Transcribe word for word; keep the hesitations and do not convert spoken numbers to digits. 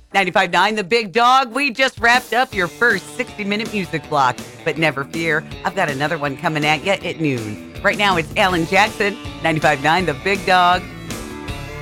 ninety-five point nine The Big Dog. We just wrapped up your first sixty-minute music block. But never fear, I've got another one coming at you at noon. Right now, it's Alan Jackson, ninety-five point nine The Big Dog.